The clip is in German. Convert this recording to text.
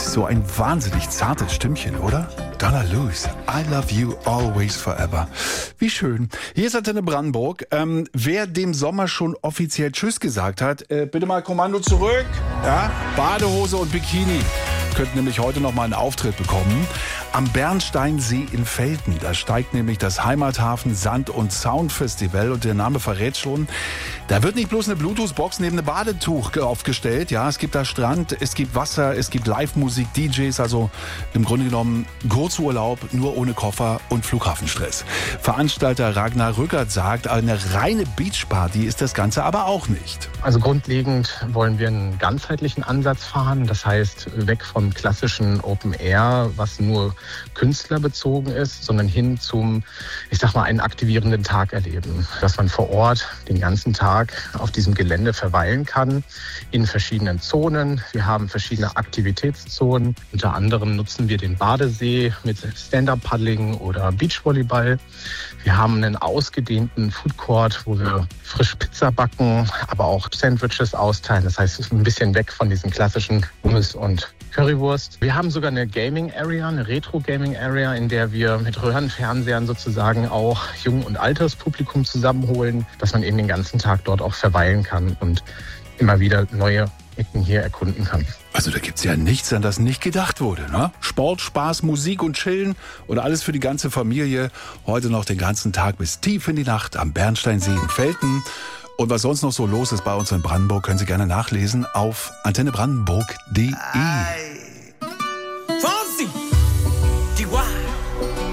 So ein wahnsinnig zartes Stimmchen, oder? Donna Luz, I love you always forever. Wie schön. Hier ist Antenne Brandenburg. Wer dem Sommer schon offiziell Tschüss gesagt hat, bitte mal Kommando zurück. Ja? Badehose und Bikini. Könnten nämlich heute noch mal einen Auftritt bekommen. Am Bernsteinsee in Velten. Da steigt nämlich das Heimathafen Sand- und Sound-Festival. Und der Name verrät schon, da wird nicht bloß eine Bluetooth-Box neben einem Badetuch aufgestellt. Ja, es gibt da Strand, es gibt Wasser, es gibt Live-Musik, DJs. Also im Grunde genommen Kurzurlaub, nur ohne Koffer und Flughafenstress. Veranstalter Ragnar Rückert sagt, eine reine Beachparty ist das Ganze aber auch nicht. Also grundlegend wollen wir einen ganzheitlichen Ansatz fahren. Das heißt, weg vom klassischen Open Air, was nur künstlerbezogen ist, sondern hin zum, ich sag mal, einen aktivierenden Tag erleben. Dass man vor Ort den ganzen Tag auf diesem Gelände verweilen kann, in verschiedenen Zonen. Wir haben verschiedene Aktivitätszonen. Unter anderem nutzen wir den Badesee mit Stand-Up-Paddling oder Beachvolleyball. Wir haben einen ausgedehnten Food Court, wo wir frisch Pizza backen, aber auch Sandwiches austeilen. Das heißt, es ist ein bisschen weg von diesen klassischen Hummus und Currywurst. Wir haben sogar eine Gaming Area, eine Retro-Gaming Area, in der wir mit Röhrenfernsehern sozusagen auch Jung- und Alterspublikum zusammenholen, dass man eben den ganzen Tag dort auch verweilen kann und immer wieder neue Ecken hier erkunden kann. Also da gibt's ja nichts, an das nicht gedacht wurde, ne? Sport, Spaß, Musik und Chillen und alles für die ganze Familie. Heute noch den ganzen Tag bis tief in die Nacht am Bernsteinsee in Velten. Und was sonst noch so los ist bei uns in Brandenburg, können Sie gerne nachlesen auf antennebrandenburg.de.